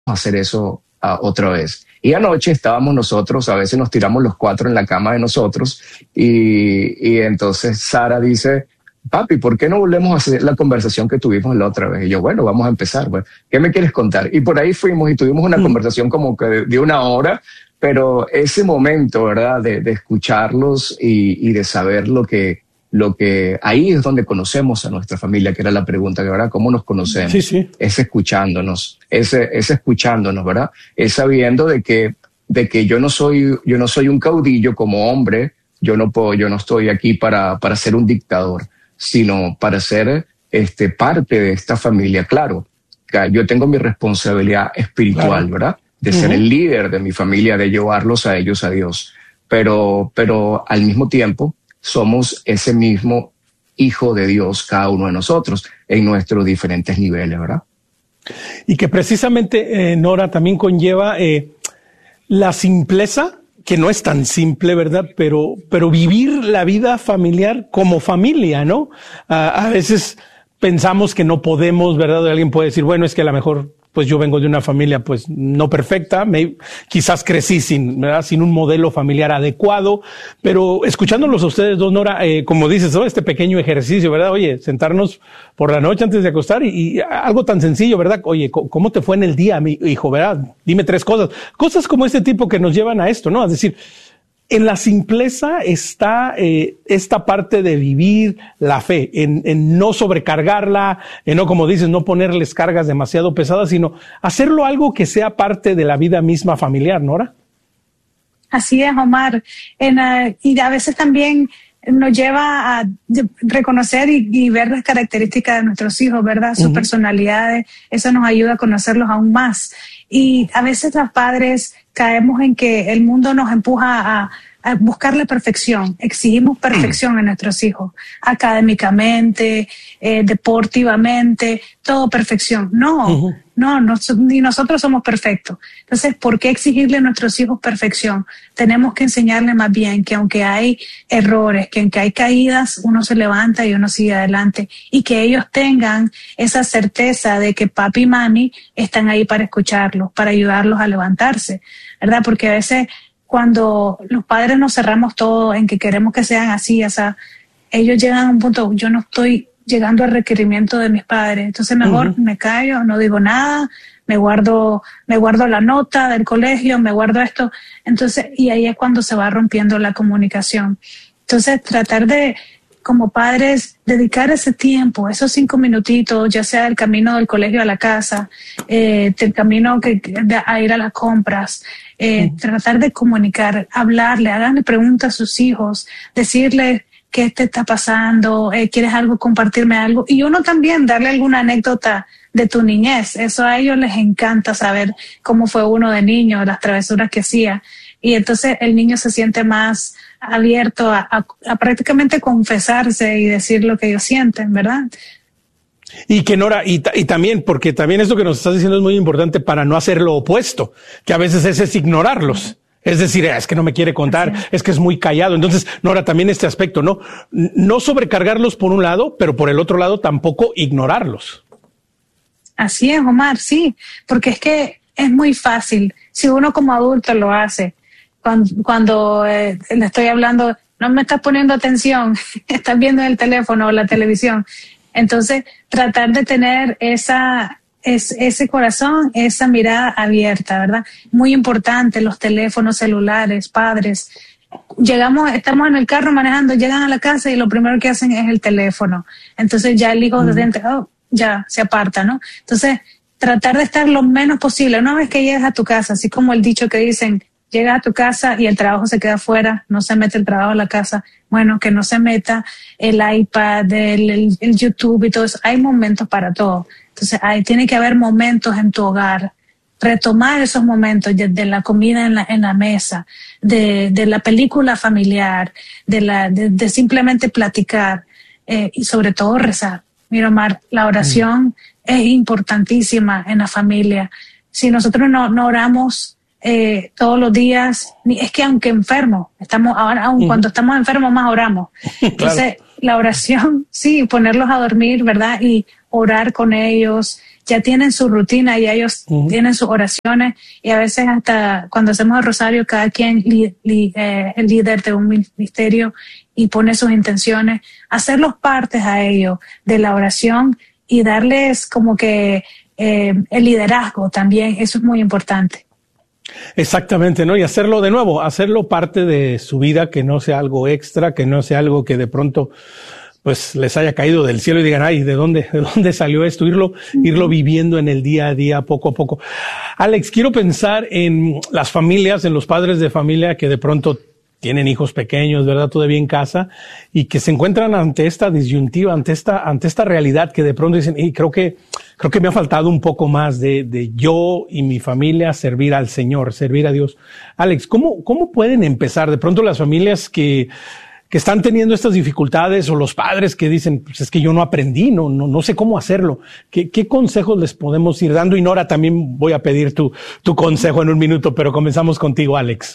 hacer eso otra vez. Y anoche estábamos nosotros, a veces nos tiramos los 4 en la cama de nosotros y entonces Sara dice, papi, ¿por qué no volvemos a hacer la conversación que tuvimos la otra vez? Y yo, bueno, vamos a empezar. Bueno, ¿qué me quieres contar? Y por ahí fuimos y tuvimos una conversación como que de 1 hora, pero ese momento, ¿verdad? De escucharlos y de saber lo que ahí es donde conocemos a nuestra familia, que era la pregunta, ¿verdad? ¿Cómo nos conocemos? Sí, sí. Es escuchándonos, es escuchándonos, ¿verdad? Es sabiendo de que yo no soy un caudillo como hombre, yo no estoy aquí para ser un dictador, sino para ser parte de esta familia. Claro, yo tengo mi responsabilidad espiritual, claro, ¿verdad? De ser el líder de mi familia, de llevarlos a ellos a Dios. Pero al mismo tiempo somos ese mismo hijo de Dios, cada uno de nosotros, en nuestros diferentes niveles, ¿verdad? Y que precisamente, Nora, también conlleva la simpleza, que no es tan simple, ¿verdad? Pero vivir la vida familiar como familia, ¿no? A veces pensamos que no podemos, ¿verdad? Alguien puede decir, bueno, es que a lo mejor pues yo vengo de una familia pues no perfecta, quizás crecí sin un modelo familiar adecuado, pero escuchándolos a ustedes dos, Nora, como dices, ¿no? Este pequeño ejercicio, ¿verdad? Oye, sentarnos por la noche antes de acostar y algo tan sencillo, ¿verdad? Oye, ¿cómo te fue en el día, mi hijo, verdad? Dime 3 cosas. Cosas como este tipo que nos llevan a esto, ¿no? Es decir, en la simpleza está esta parte de vivir la fe, en no sobrecargarla, en no, como dices, no ponerles cargas demasiado pesadas, sino hacerlo algo que sea parte de la vida misma familiar, ¿Nora? Así es, Omar. Y a veces también nos lleva a reconocer y ver las características de nuestros hijos, ¿verdad? Sus personalidades, eso nos ayuda a conocerlos aún más. Y a veces los padres caemos en que el mundo nos empuja a buscar la perfección. Exigimos perfección a nuestros hijos, académicamente, deportivamente, todo perfección. No, ni nosotros somos perfectos. Entonces, ¿por qué exigirle a nuestros hijos perfección? Tenemos que enseñarles más bien que aunque hay errores, que aunque hay caídas, uno se levanta y uno sigue adelante, y que ellos tengan esa certeza de que papi y mami están ahí para escucharlos, para ayudarlos a levantarse, ¿verdad? Porque a veces cuando los padres nos cerramos todo en que queremos que sean así, o sea, ellos llegan a un punto, yo no estoy llegando al requerimiento de mis padres, entonces mejor me callo, no digo nada, me guardo la nota del colegio, me guardo esto, entonces, y ahí es cuando se va rompiendo la comunicación. Entonces, tratar de, como padres, dedicar ese tiempo, esos 5 minutitos, ya sea el camino del colegio a la casa, el camino a ir a las compras, tratar de comunicar, hablarle, haganle preguntas a sus hijos, decirles qué te está pasando, quieres algo, compartirme algo, y uno también darle alguna anécdota de tu niñez. Eso a ellos les encanta saber cómo fue uno de niño, las travesuras que hacía, y entonces el niño se siente más abierto a prácticamente confesarse y decir lo que ellos sienten, ¿verdad? Y que Nora, y también, porque también esto que nos estás diciendo es muy importante para no hacer lo opuesto, que a veces es ignorarlos. Es decir, es que no me quiere contar, es que es muy callado. Entonces, Nora, también este aspecto, ¿no? No sobrecargarlos por un lado, pero por el otro lado tampoco ignorarlos. Así es, Omar, sí, porque es que es muy fácil. Si uno como adulto lo hace, cuando le estoy hablando, no me estás poniendo atención, estás viendo el teléfono o la televisión. Entonces, tratar de tener ese corazón, esa mirada abierta, ¿verdad? Muy importante, los teléfonos celulares, padres. Estamos en el carro manejando, llegan a la casa y lo primero que hacen es el teléfono. Entonces ya el hijo ya se aparta, ¿no? Entonces, tratar de estar lo menos posible. Una vez que llegas a tu casa, así como el dicho que dicen, llegas a tu casa y el trabajo se queda afuera, no se mete el trabajo a la casa. Bueno, que no se meta el iPad, el YouTube y todo eso. Hay momentos para todo. Entonces, tiene que haber momentos en tu hogar. Retomar esos momentos de la comida en la mesa, de la película familiar, de simplemente platicar y sobre todo rezar. Mira, Omar, la oración es importantísima en la familia. Si nosotros no oramos todos los días, es que aunque enfermos, cuando estamos enfermos más oramos. Entonces, la oración, sí, ponerlos a dormir, ¿verdad? Y orar con ellos, ya tienen su rutina, ya ellos tienen sus oraciones, y a veces hasta cuando hacemos el rosario, cada quien el líder de un ministerio y pone sus intenciones, hacerlos partes a ellos de la oración y darles como que el liderazgo también, eso es muy importante. Exactamente, ¿no? Y hacerlo de nuevo, hacerlo parte de su vida, que no sea algo extra, que no sea algo que de pronto pues les haya caído del cielo y digan, ay, ¿de dónde salió esto? Irlo viviendo en el día a día, poco a poco. Alex, quiero pensar en las familias, en los padres de familia que de pronto tienen hijos pequeños, ¿verdad? Todavía en casa, y que se encuentran ante esta disyuntiva, ante esta realidad que de pronto dicen, y creo que me ha faltado un poco más de yo y mi familia servir al Señor, servir a Dios. Alex, ¿cómo pueden empezar? De pronto las familias que están teniendo estas dificultades, o los padres que dicen, pues es que yo no aprendí, no sé cómo hacerlo. ¿Qué consejos les podemos ir dando? Y Nora, también voy a pedir tu consejo en un minuto, pero comenzamos contigo, Alex.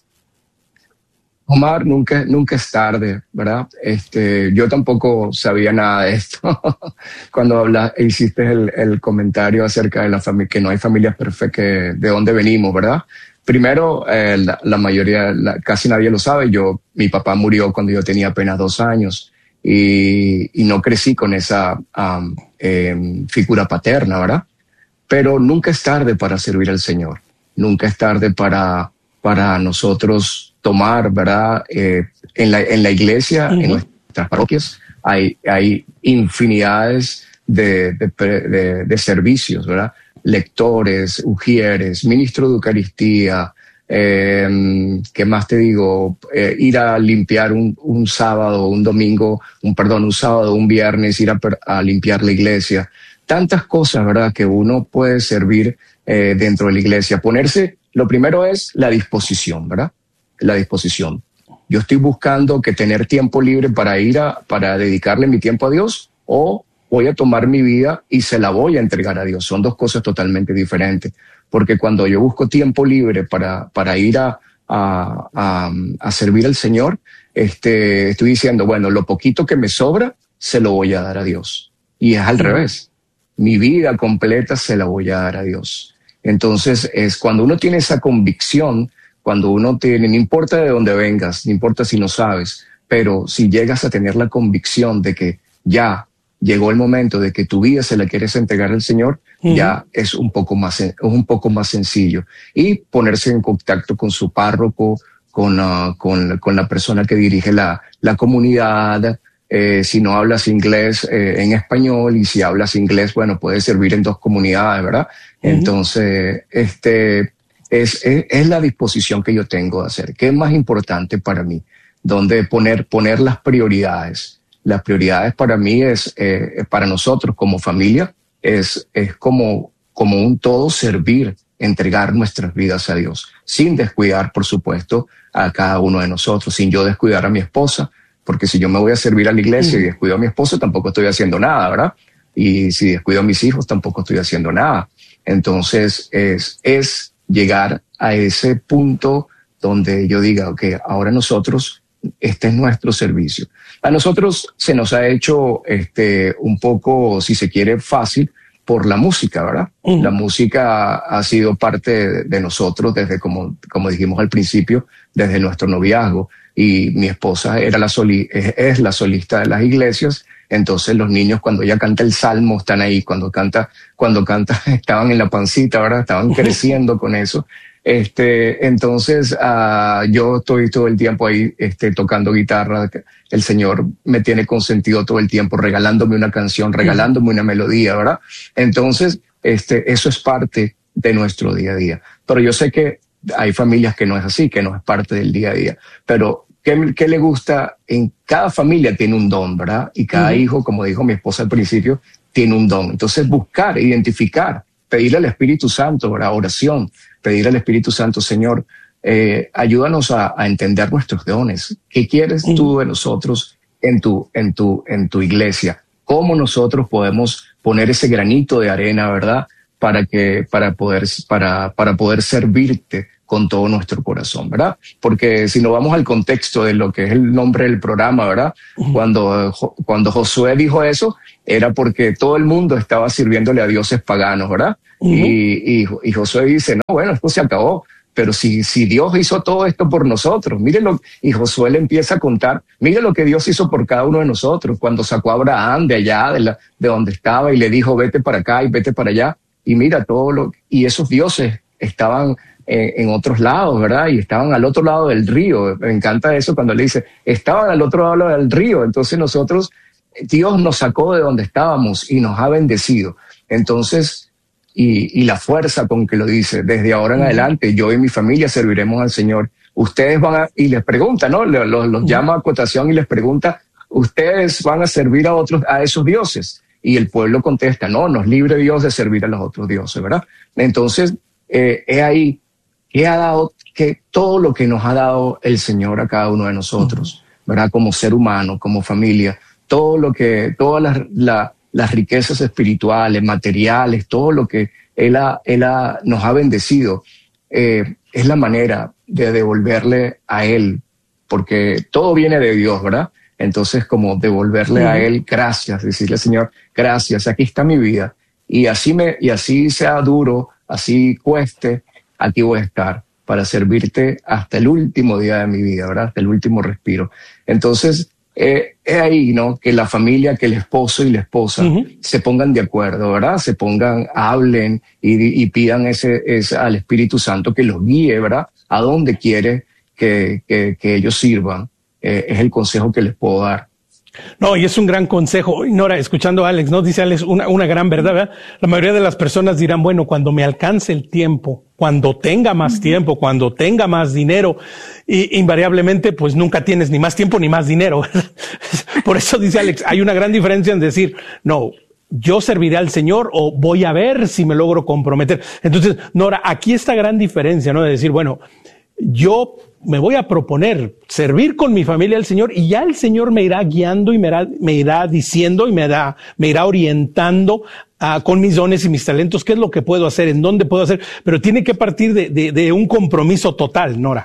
Omar, nunca es tarde, ¿verdad? Yo tampoco sabía nada de esto cuando hiciste el comentario acerca de la familia, que no hay familias perfectas, de dónde venimos, ¿verdad? Primero, la mayoría, casi nadie lo sabe. Mi papá murió cuando yo tenía apenas 2 años y no crecí con esa figura paterna, ¿verdad? Pero nunca es tarde para servir al Señor. Nunca es tarde para nosotros tomar, ¿verdad? En la iglesia, en nuestras parroquias, hay infinidades de servicios, ¿verdad? Lectores, ugieres, ministro de Eucaristía, ¿qué más te digo? Ir a limpiar un sábado, un sábado, un viernes, ir a limpiar la iglesia. Tantas cosas, ¿verdad? Que uno puede servir dentro de la iglesia. Lo primero es la disposición, ¿verdad? La disposición. Yo estoy buscando tener tiempo libre para dedicarle mi tiempo a Dios, o voy a tomar mi vida y se la voy a entregar a Dios. Son dos cosas totalmente diferentes. Porque cuando yo busco tiempo libre para ir a servir al Señor, estoy diciendo, bueno, lo poquito que me sobra, se lo voy a dar a Dios. Y es al revés. Mi vida completa se la voy a dar a Dios. Entonces, es cuando uno tiene esa convicción, cuando uno tiene, no importa de dónde vengas, no importa si no sabes, pero si llegas a tener la convicción de que ya llegó el momento de que tu vida se la quieres entregar al Señor, ya es un poco más sencillo. Y ponerse en contacto con su párroco, con la persona que dirige la comunidad. Si no hablas inglés, en español, y si hablas inglés, bueno, puedes servir en 2 comunidades, ¿verdad? Entonces, es la disposición que yo tengo de hacer. ¿Qué es más importante para mí? Donde poner las prioridades. Las prioridades para mí para nosotros como familia, es como un todo servir, entregar nuestras vidas a Dios, sin descuidar, por supuesto, a cada uno de nosotros, sin yo descuidar a mi esposa, porque si yo me voy a servir a la iglesia y descuido a mi esposa, tampoco estoy haciendo nada, ¿verdad? Y si descuido a mis hijos, tampoco estoy haciendo nada. Entonces, es llegar a ese punto donde yo diga, ok, ahora nosotros, este es nuestro servicio. A nosotros se nos ha hecho un poco, si se quiere, fácil por la música, ¿verdad? La música ha sido parte de nosotros desde, como dijimos al principio, desde nuestro noviazgo. Y mi esposa es la solista de las iglesias. Entonces los niños, cuando ella canta el salmo, están ahí. Cuando canta, estaban en la pancita, ¿verdad? Estaban creciendo con eso. Entonces, yo estoy todo el tiempo ahí, tocando guitarra. El Señor me tiene consentido todo el tiempo, regalándome una canción, regalándome una melodía, ¿verdad? Entonces, eso es parte de nuestro día a día. Pero yo sé que hay familias que no es así, que no es parte del día a día. Pero, ¿qué le gusta? En cada familia tiene un don, ¿verdad? Y cada hijo, como dijo mi esposa al principio, tiene un don. Entonces, buscar, identificar, pedirle al Espíritu Santo, ¿verdad? Oración, pedir al Espíritu Santo, Señor, ayúdanos a entender nuestros dones. ¿Qué quieres tú de nosotros en tu iglesia? ¿Cómo nosotros podemos poner ese granito de arena, verdad? Para poder servirte con todo nuestro corazón, ¿verdad? Porque si nos vamos al contexto de lo que es el nombre del programa, ¿verdad? Cuando Josué dijo eso, era porque todo el mundo estaba sirviéndole a dioses paganos, ¿verdad? Y Josué dice, no, bueno, esto se acabó. Pero si Dios hizo todo esto por nosotros, y Josué le empieza a contar, mire lo que Dios hizo por cada uno de nosotros, cuando sacó a Abraham de allá, de donde estaba, y le dijo, vete para acá y vete para allá, y mira y esos dioses estaban en otros lados, ¿verdad? Y estaban al otro lado del río. Me encanta eso cuando le dice, estaban al otro lado del río. Entonces Dios nos sacó de donde estábamos y nos ha bendecido. Entonces, y la fuerza con que lo dice, desde ahora en adelante, yo y mi familia serviremos al Señor. Ustedes y les pregunta, ¿no? Los llama a cotación y les pregunta, ¿ustedes van a servir a esos dioses? Y el pueblo contesta, no, nos libre Dios de servir a los otros dioses, ¿verdad? Entonces, es ahí que todo lo que nos ha dado el Señor a cada uno de nosotros, ¿verdad? Como ser humano, como familia, todas las riquezas espirituales, materiales, todo lo que Él nos ha bendecido, es la manera de devolverle a Él, porque todo viene de Dios, ¿verdad? Entonces, como devolverle a Él gracias, decirle, Señor, gracias, aquí está mi vida, y así sea duro, así cueste, aquí voy a estar para servirte hasta el último día de mi vida, ¿verdad? Hasta el último respiro. Entonces, es ahí, ¿no? Que la familia, que el esposo y la esposa se pongan de acuerdo, ¿verdad? Hablen y pidan al Espíritu Santo que los guíe, ¿verdad? A donde quiere que ellos sirvan. Es el consejo que les puedo dar. No, y es un gran consejo. Nora, escuchando a Alex, ¿no? Dice Alex una gran verdad, ¿verdad? La mayoría de las personas dirán, bueno, cuando me alcance el tiempo, cuando tenga más tiempo, cuando tenga más dinero, y invariablemente, pues nunca tienes ni más tiempo ni más dinero. Por eso dice Alex, hay una gran diferencia en decir, no, yo serviré al Señor o voy a ver si me logro comprometer. Entonces, Nora, aquí está gran diferencia, ¿no? De decir, bueno, yo me voy a proponer servir con mi familia al Señor y ya el Señor me irá guiando y me irá diciendo y me irá orientando con mis dones y mis talentos qué es lo que puedo hacer, en dónde puedo hacer, pero tiene que partir de un compromiso total, Nora.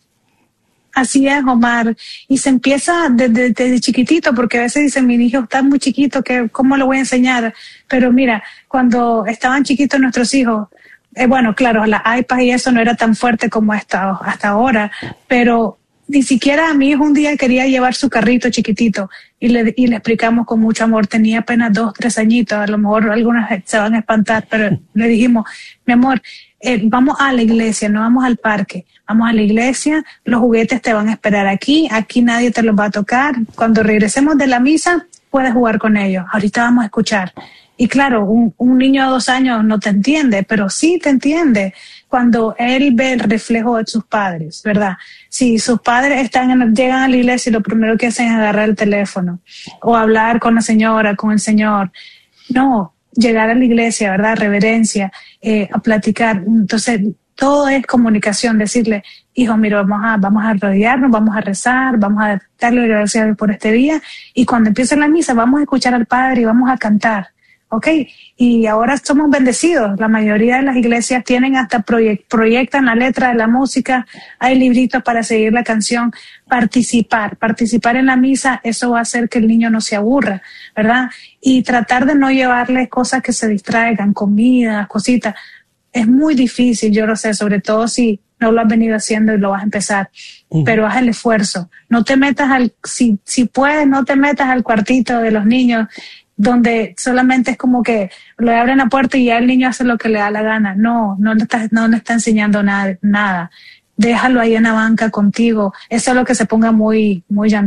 Así es, Omar. Y se empieza desde chiquitito, porque a veces dicen, mi hijo está muy chiquito, ¿cómo lo voy a enseñar? Pero mira, cuando estaban chiquitos nuestros hijos, bueno, claro, la iPad y eso no era tan fuerte como hasta ahora, pero ni siquiera a mi hijo un día quería llevar su carrito chiquitito y le explicamos con mucho amor, tenía apenas 2, 3 añitos, a lo mejor algunas se van a espantar, pero le dijimos, mi amor, vamos a la iglesia, no vamos al parque, vamos a la iglesia, los juguetes te van a esperar aquí nadie te los va a tocar, cuando regresemos de la misa puedes jugar con ellos, ahorita vamos a escuchar. Y claro, un niño de 2 años no te entiende, pero sí te entiende cuando él ve el reflejo de sus padres, ¿verdad? Si sus padres llegan a la iglesia y lo primero que hacen es agarrar el teléfono o hablar con la señora, con el señor. No, llegar a la iglesia, ¿verdad? Reverencia, a platicar. Entonces, todo es comunicación, decirle, hijo, mira, vamos a rodearnos, vamos a rezar, vamos a darle gracias por este día. Y cuando empiece la misa, vamos a escuchar al Padre y vamos a cantar. ¿Ok? Y ahora somos bendecidos. La mayoría de las iglesias tienen hasta proyectan la letra de la música, hay libritos para seguir la canción. Participar en la misa, eso va a hacer que el niño no se aburra, ¿verdad? Y tratar de no llevarle cosas que se distraigan, comidas, cositas. Es muy difícil, yo lo sé, sobre todo si no lo has venido haciendo y lo vas a empezar. Pero haz el esfuerzo. No te metas si puedes, no te metas al cuartito de los niños, donde solamente es como que le abren la puerta y ya el niño hace lo que le da la gana. No le está enseñando nada. Déjalo ahí en la banca contigo. Eso es lo que se ponga muy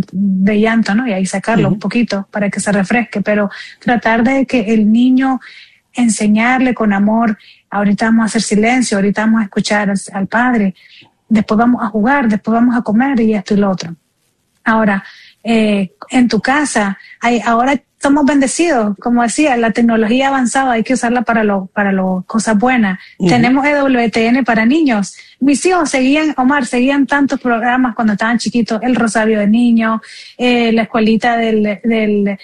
de llanto, ¿no? Y ahí sacarlo un poquito para que se refresque. Pero tratar de que el niño, enseñarle con amor. Ahorita vamos a hacer silencio, ahorita vamos a escuchar al Padre. Después vamos a jugar, después vamos a comer y esto y lo otro. Ahora, en tu casa, ahora somos bendecidos, como decía, la tecnología avanzada hay que usarla para cosas buenas. Tenemos EWTN para niños. Mis hijos seguían tantos programas cuando estaban chiquitos, el Rosario de Niños, la escuelita del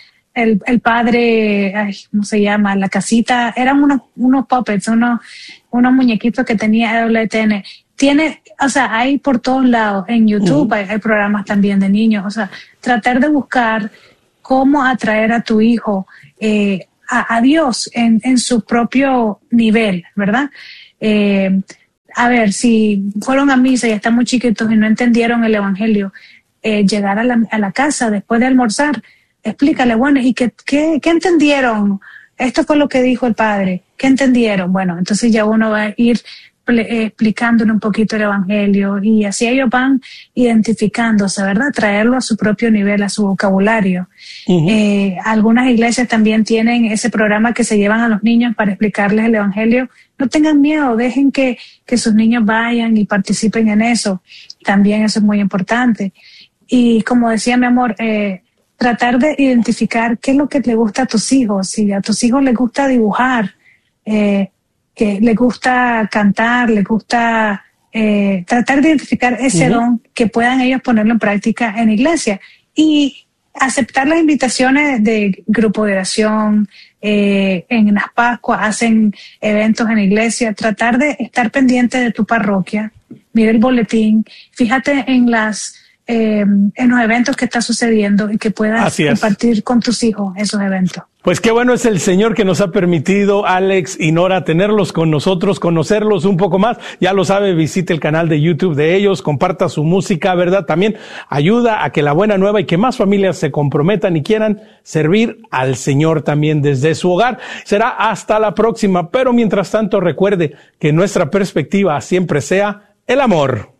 padre, ¿cómo se llama? La casita, eran unos puppets, unos muñequitos que tenía EWTN. hay por todos lados, en YouTube hay programas también de niños, o sea, tratar de buscar cómo atraer a tu hijo a Dios en su propio nivel, ¿verdad? A ver, si fueron a misa y están muy chiquitos y no entendieron el evangelio, llegar a la casa después de almorzar, explícale, bueno, ¿y qué entendieron? Esto fue lo que dijo el padre, ¿qué entendieron? Bueno, entonces ya uno va a ir explicándole un poquito el evangelio y así ellos van identificándose, ¿verdad? Traerlo a su propio nivel, a su vocabulario. Algunas iglesias también tienen ese programa que se llevan a los niños para explicarles el evangelio. No tengan miedo, dejen que sus niños vayan y participen en eso. También eso es muy importante. Y como decía mi amor, tratar de identificar qué es lo que le gusta a tus hijos. Si a tus hijos les gusta dibujar, que les gusta cantar, les gusta tratar de identificar ese don que puedan ellos ponerlo en práctica en la iglesia y aceptar las invitaciones de grupo de oración. En las Pascuas hacen eventos en la iglesia, tratar de estar pendiente de tu parroquia, mira el boletín, fíjate en los eventos que está sucediendo y que puedas compartir con tus hijos esos eventos. Pues qué bueno es el Señor que nos ha permitido, Alex y Nora, tenerlos con nosotros, conocerlos un poco más. Ya lo sabe, visite el canal de YouTube de ellos, comparta su música, ¿verdad? También ayuda a que la buena nueva y que más familias se comprometan y quieran servir al Señor también desde su hogar. Será hasta la próxima, pero mientras tanto recuerde que nuestra perspectiva siempre sea el amor.